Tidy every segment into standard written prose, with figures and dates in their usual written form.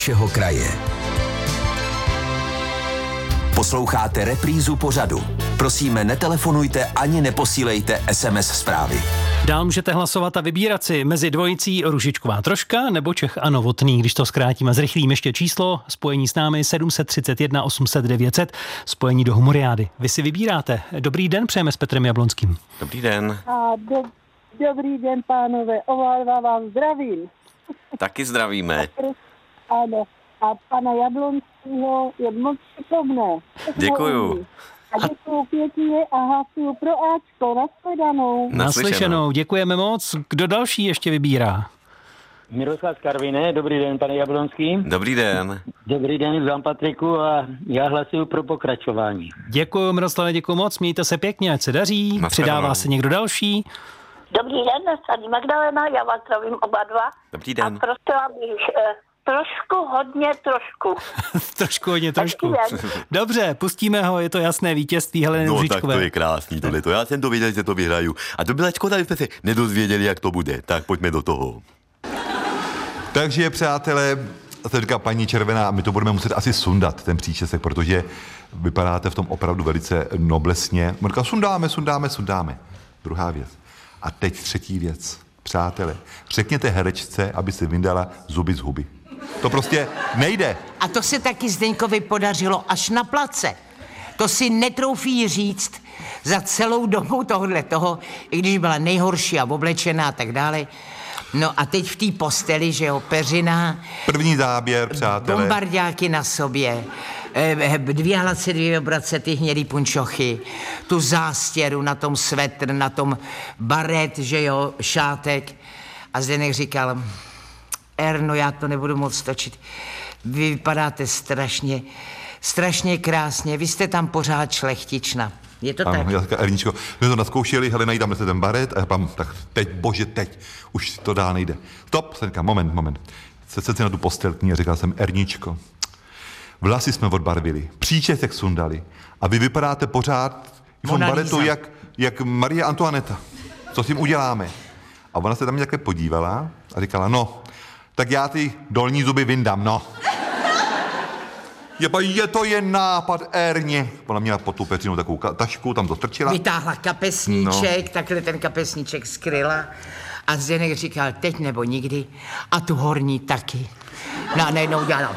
Všeho kraje. Posloucháte reprízu pořadu. Prosíme, netelefonujte ani neposílejte SMS zprávy. Dál můžete hlasovat a vybírat si mezi dvojicí Růžičková Troška nebo Čech a Novotný, když to zkrátíme. Zrychlím ještě číslo, spojení s námi 731 800 900, spojení do Humoriády. Vy si vybíráte. Dobrý den, přejeme s Petrem Jablonským. Dobrý den. Dobrý den, pánové, oba vás zdravím. Taky zdravíme. Ano, a pana Jablonského je moc šikovné. Děkuju. A děkuju pěkně a hlasuju pro Ačko. Nashledanou. Naslyšenou, děkujeme moc. Kdo další ještě vybírá? Miroslav Karviné, dobrý den, pane Jablonský. Dobrý den. Dobrý den, vám Patriku a já hlasuju pro pokračování. Děkuju, Miroslave, děkuju moc, mějte se pěkně, ať se daří. Přidává se někdo další? Dobrý den, tady Magdalena, já vás zdravím oba dva. Dobrý den. A prosila bych trošku, hodně trošku. Dobře, pustíme ho, je to jasné vítězství Heleny Růžičkové. No tak to je krásný tohleto. Já jsem to věděl, že to vyhraju. A to byla škoda, že jsme se nedozvěděli, jak to bude. Tak pojďme do toho. Takže, přátelé, se říká paní Červená, my to budeme muset asi sundat, ten příčesek, protože vypadáte v tom opravdu velice noblesně. Říká, sundáme. Druhá věc. A teď třetí věc. Přátelé, řekněte herečce, aby si vyndala zuby z huby. To prostě nejde. A to se taky Zdeňkovi podařilo až na place. To si netroufí říct za celou dobu toho, i když byla nejhorší a oblečená a tak dále. No a teď v té posteli, že jo, peřina. První záběr, přátelé. Bombardáky na sobě. 2 hlace, 2 obrace, ty hnědý punčochy, tu zástěru na tom svetr, na tom baret, že jo, šátek. A Zdeněk říkal, Erno, já to nebudu moc točit. Vy vypadáte strašně krásně, vy jste tam pořád šlechtična. Je to tak? Já říkám, Erničko, my to naskoušeli, Helena, jí tam ten baret a já pám, tak teď, už to dál nejde. Stop, jsem říkal, moment. Sedl si na tu postel k ní a říkal jsem, Erničko, vlasy jsme odbarvili, příčesek sundali a vy vypadáte pořád v tom baretu jak Marie Antoineta. Co s tím uděláme? A ona se tam nějaké podívala a říkala, no, tak já ty dolní zuby vyndám, no. Je to jen nápad, Erně. Ona měla pod tu peřinou takovou tašku, tam to strčila. Vytáhla kapesníček, takhle ten kapesníček skryla a Zdeněk říkal, teď nebo nikdy a tu horní taky. No a najednou dělala.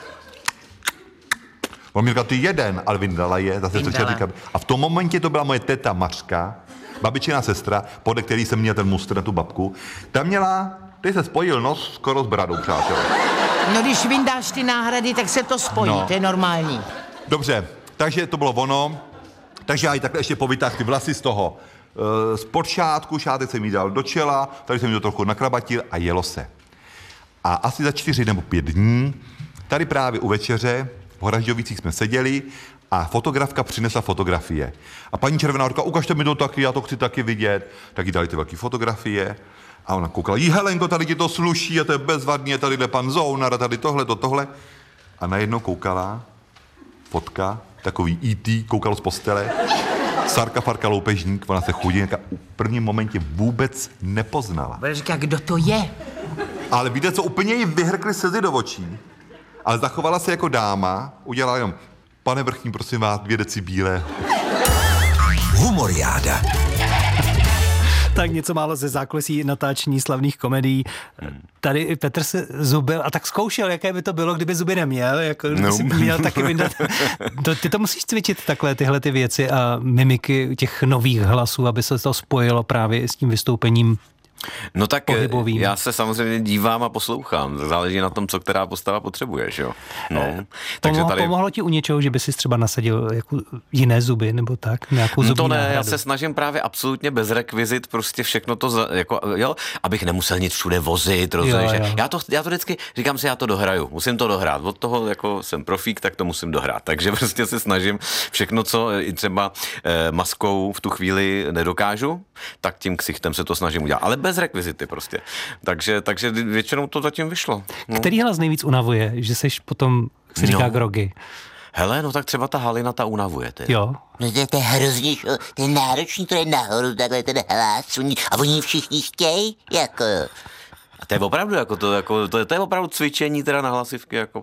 On mi říkal, ty jeden, ale vyndala je, zase strčila ty kapesníček. A v tom momentě to byla moje teta Mařka, babičina sestra, podle který jsem měl ten mustr na tu babku. Tam měla, teď se spojil nos skoro s bradou, přátelé. No když vyndáš ty náhrady, tak se to spojí, to je normální. Dobře, takže to bylo ono. Takže já ji takhle ještě povytáhl ty vlasy z toho spod šátku, šátek jsem jí dal do čela, tady jsem jí to trochu nakrabatil a jelo se. A asi za 4 nebo 5 dní, tady právě u večeře, v Horažďovicích jsme seděli a fotografka přinesla fotografie. A paní Červená říká, ukažte mi to taky, já to chci taky vidět. Tak jí dali ty velké fotografie. A ona koukala, Helenko, tady ti to sluší, a to je bezvadný, je tadyhle pan Zounar, a tady tohle. A najednou koukala, fotka, takový E.T., koukal z postele, Sarka Farka loupežník, ona se chudinka v prvním momentě vůbec nepoznala. Bude říkat, kdo to je? Ale víte co, úplně jí vyhrkly slzy do očí. Ale zachovala se jako dáma, udělala jenom, pane Vrchní, prosím vás, 2 deci bílého. Humoriáda. Tak něco málo ze zákulisí natáčení slavných komedií. Tady Petr se zubil a tak zkoušel, jaké by to bylo, kdyby zuby neměl, jako kdyby si měl taky vyndat. Ty to musíš cvičit takhle tyhle ty věci a mimiky těch nových hlasů, aby se to spojilo právě s tím vystoupením. No tak pohybovým. Já se samozřejmě dívám a poslouchám. Záleží na tom, co která postava potřebuje, že jo? No. Takže tady... Pomohlo ti u něčeho, že by si třeba nasadil jako jiné zuby nebo tak? Nějakou zubní to ne, náhradu? Já se snažím právě absolutně bez rekvizit prostě všechno to, jako, jo, abych nemusel nic všude vozit, rozumíš? Já to vždycky, říkám si, já to dohraju, musím to dohrát. Od toho, jako jsem profík, tak to musím dohrát. Takže prostě se snažím všechno, co i třeba maskou v tu chvíli nedokážu, tak tím ksichtem se to snažím udělat. Ale bez rekvizity prostě. Takže většinou to zatím vyšlo. No. Který hlas nejvíc unavuje, že seš potom, jak se říká, grogy? Hele, no tak třeba ta Halina ta unavuje. Jo. No to je hrozně, to je náročný, to je nahoru, takhle ten hlas, a oni všichni chtějí, jako. A to je opravdu, to je opravdu cvičení teda na hlasivky, jako